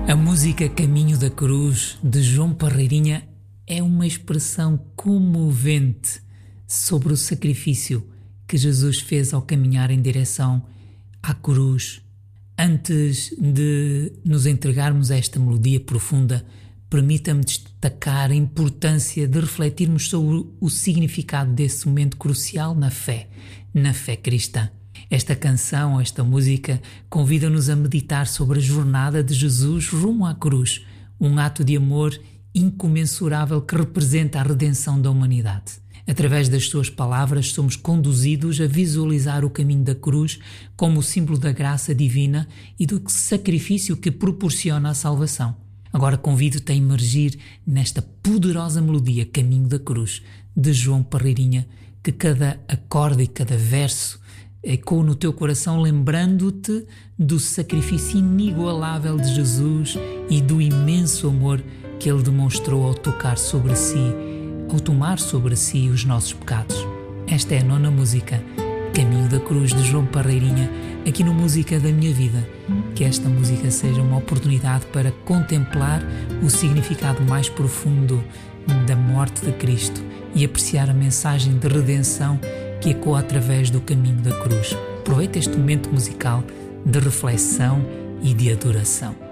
A música Caminho da Cruz, de João Parreirinha, é uma expressão comovente sobre o sacrifício que Jesus fez ao caminhar em direção à cruz. Antes de nos entregarmos a esta melodia profunda, permita-me destacar a importância de refletirmos sobre o significado desse momento crucial na fé cristã. Esta canção, esta música, convida-nos a meditar sobre a jornada de Jesus rumo à cruz, um ato de amor incomensurável que representa a redenção da humanidade. Através das suas palavras, somos conduzidos a visualizar o caminho da cruz como o símbolo da graça divina e do sacrifício que proporciona a salvação. Agora convido-te a emergir nesta poderosa melodia Caminho da Cruz, de João Parreirinha, que cada acorde e cada verso ecoa no teu coração, lembrando-te do sacrifício inigualável de Jesus e do imenso amor que Ele demonstrou ao tomar sobre si os nossos pecados. Esta é a 9ª música, Caminho da Cruz, de João Parreirinha, aqui no Música da Minha Vida. Que esta música seja uma oportunidade para contemplar o significado mais profundo da morte de Cristo e apreciar a mensagem de redenção que ecoa através do caminho da cruz. Aproveita este momento musical de reflexão e de adoração.